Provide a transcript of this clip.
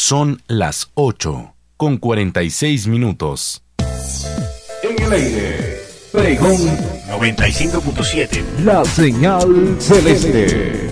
Son las 8:46. En el aire, Pregón 95.7. La señal celeste.